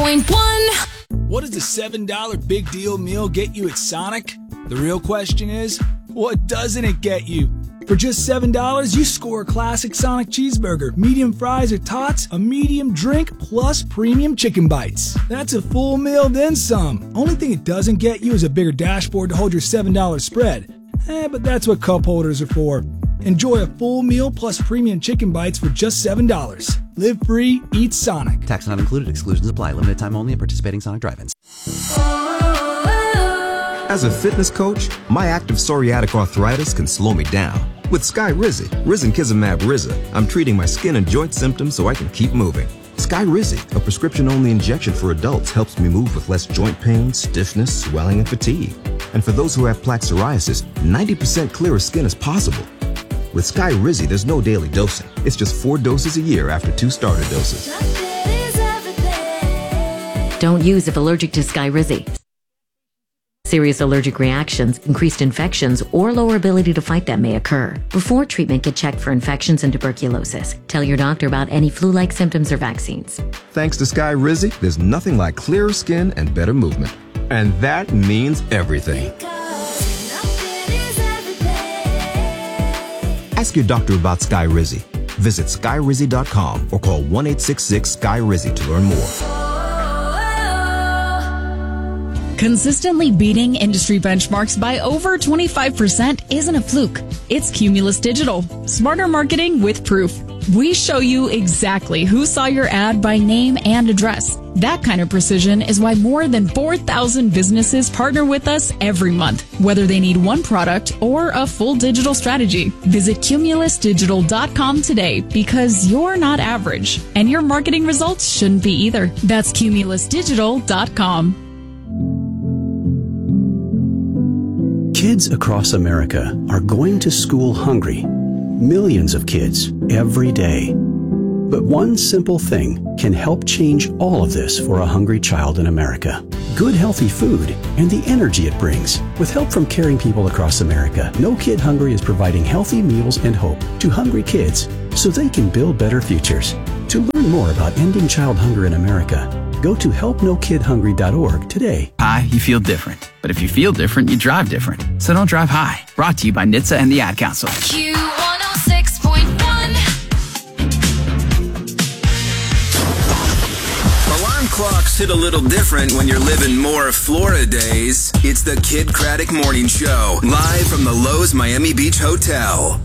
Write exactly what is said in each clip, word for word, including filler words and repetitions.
point one. What does a seven dollar big deal meal get you at Sonic? The real question is, what doesn't it get you? For just seven dollars, you score a classic Sonic cheeseburger, medium fries or tots, a medium drink, plus premium chicken bites. That's a full meal, then some. Only thing it doesn't get you is a bigger dashboard to hold your seven dollar spread. Eh, but that's what cup holders are for. Enjoy a full meal plus premium chicken bites for just seven dollars. Live free, eat Sonic. Tax not included. Exclusions apply. Limited time only at participating Sonic drive-ins. As a fitness coach, my active psoriatic arthritis can slow me down. With Skyrizi, Risankizumab Riza, I'm treating my skin and joint symptoms so I can keep moving. Skyrizi, a prescription-only injection for adults, helps me move with less joint pain, stiffness, swelling, and fatigue. And for those who have plaque psoriasis, ninety percent clearer skin is possible. With Skyrizi, there's no daily dosing. It's just four doses a year after two starter doses. Don't use if allergic to Skyrizi. Serious allergic reactions, increased infections, or lower ability to fight them may occur. Before treatment, get checked for infections and tuberculosis. Tell your doctor about any flu-like symptoms or vaccines. Thanks to Skyrizi, there's nothing like clearer skin and better movement. And that means everything. Ask your doctor about Skyrizi. Visit Skyrizi dot com or call one eight six six Skyrizi to learn more. Consistently beating industry benchmarks by over twenty-five percent isn't a fluke. It's Cumulus Digital. Smarter marketing with proof. We show you exactly who saw your ad by name and address. That kind of precision is why more than four thousand businesses partner with us every month, whether they need one product or a full digital strategy. Visit Cumulus Digital dot com today because you're not average, and your marketing results shouldn't be either. That's Cumulus Digital dot com. Kids across America are going to school hungry. Millions of kids every day. But one simple thing can help change all of this for a hungry child in America. Good healthy food and the energy it brings. With help from caring people across America, No Kid Hungry is providing healthy meals and hope to hungry kids so they can build better futures. To learn more about ending child hunger in America, go to help no kid hungry dot org today. High, you feel different. But if you feel different, you drive different. So don't drive high. Brought to you by N H T S A and the Ad Council. Q one oh six point one. Alarm clocks hit a little different when you're living more Florida days. It's the Kid Craddock Morning Show, live from the Lowe's Miami Beach Hotel.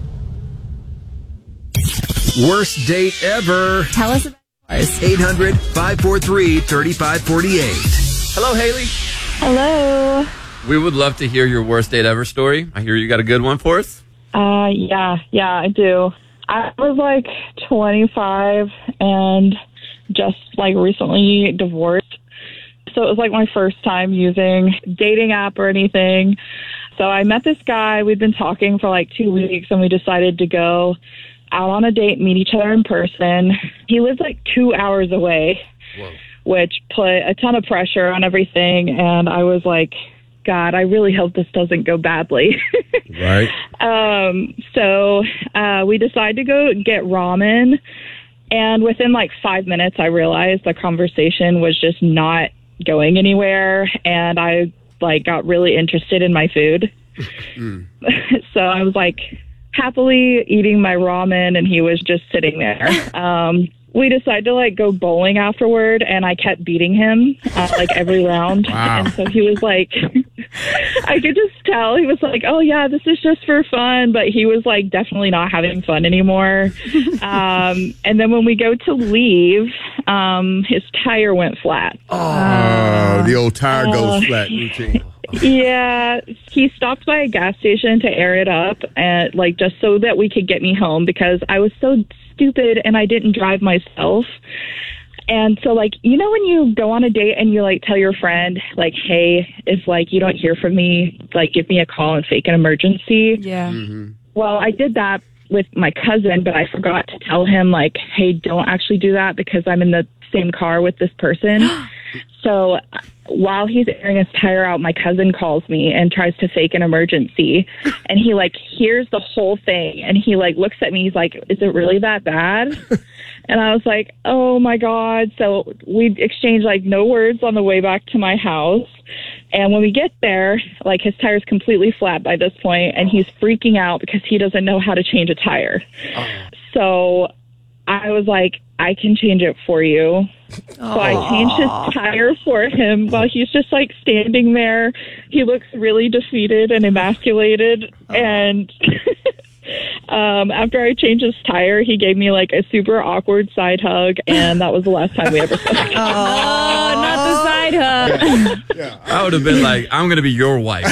Worst date ever. Tell us about yours. eight hundred, five four three, three five four eight. Hello, Haley. Hello. We would love to hear your worst date ever story. I hear you got a good one for us. Uh, yeah, yeah, I do. I was like twenty-five and just like recently divorced. So it was like my first time using dating app or anything. So I met this guy. We'd been talking for like two weeks and we decided to go out on a date, meet each other in person. He lived like two hours away, Whoa. which put a ton of pressure on everything. And I was like, God, I really hope this doesn't go badly. Right. Um, so uh, we decided to go get ramen. And within like five minutes, I realized the conversation was just not going anywhere. And I like got really interested in my food. Mm. So I was like happily eating my ramen and he was just sitting there. Um, we decided to like go bowling afterward and I kept beating him uh, like every round. Wow. And so he was like, I could just tell he was like, oh yeah, this is just for fun. But he was like definitely not having fun anymore. um, and then when we go to leave, um, his tire went flat. Oh, uh, the old tire goes uh, flat routine. Yeah, he stopped by a gas station to air it up and like just so that we could get me home because I was so stupid and I didn't drive myself. And so like, you know, when you go on a date and you like tell your friend like, hey, if like you don't hear from me, like give me a call and fake an emergency. Yeah. Mm-hmm. Well, I did that with my cousin, but I forgot to tell him like, hey, don't actually do that because I'm in the same car with this person. So while he's airing his tire out, my cousin calls me and tries to fake an emergency. And he, like, hears the whole thing. And he, like, looks at me. He's like, is it really that bad? And I was like, oh, my God. So we exchanged, like, no words on the way back to my house. And when we get there, like, his tire's completely flat by this point, and he's freaking out because he doesn't know how to change a tire. Oh. So I was like, I can change it for you. So I changed his tire for him while he's just, like, standing there. He looks really defeated and emasculated. Aww. And um, after I changed his tire, he gave me, like, a super awkward side hug, and that was the last time we ever spoke. Oh, not the side hug. Yeah. Yeah. I would have been like, I'm going to be your wife.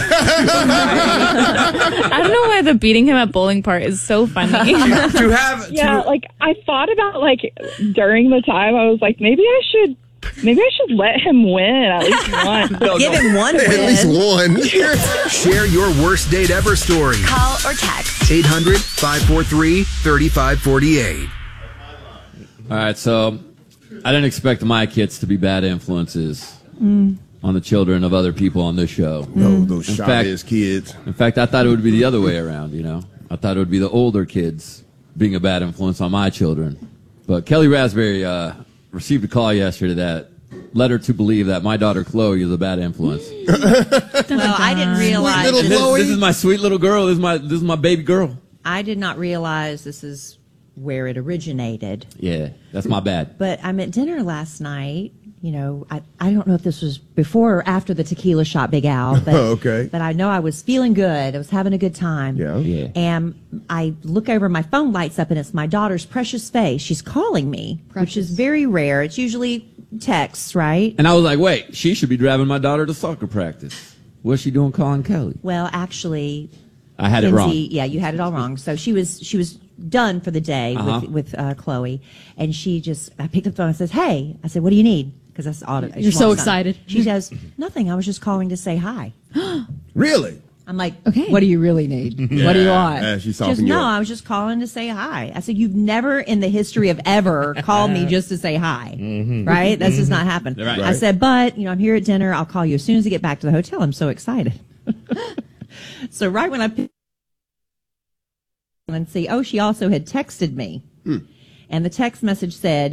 I don't know why the beating him at bowling part is so funny. to have, yeah, to... like, I thought about, like, during the time, I was like, maybe I should... Maybe I should let him win at least one. no, Give no. him one win. At least one. Share your worst date ever story. Call or text. eight hundred, five four three, three five four eight. All right, so I didn't expect my kids to be bad influences mm. on the children of other people on this show. No, mm. those shy-ass kids. In fact, I thought it would be the other way around, you know. I thought it would be the older kids being a bad influence on my children. But Kelly Raspberry... uh received a call yesterday that led her to believe that my daughter Chloe is a bad influence. Well, I didn't realize this, this is my sweet little girl. This is my this is my baby girl. I did not realize this is where it originated. Yeah, that's my bad. But I'm at dinner last night. You know, I, I don't know if this was before or after the tequila shot Big Al, but, okay. but I know I was feeling good. I was having a good time. Yeah. yeah. And I look over, my phone lights up, and it's my daughter's Precious face. She's calling me, Precious. Which is very rare. It's usually texts, right? And I was like, wait, she should be driving my daughter to soccer practice. What's she doing calling Kelly? Well, actually... I had Kinsey, it wrong. Yeah, you had it all wrong. So she was she was done for the day uh-huh. with, with uh, Chloe, and she just, I picked up the phone and says, hey. I said, what do you need? Because that's all. You're so excited. She says, nothing. I was just calling to say hi. Really? I'm like, okay. What do you really need? Yeah. What do you want? Yeah, she's just, no, I was just calling to say hi. I said, you've never in the history of ever called me just to say hi. Mm-hmm. Right? That's just not happened. Right. I said, but, you know, I'm here at dinner. I'll call you as soon as I get back to the hotel. I'm so excited. So right when I picked and see, oh, she also had texted me. Hmm. And the text message said,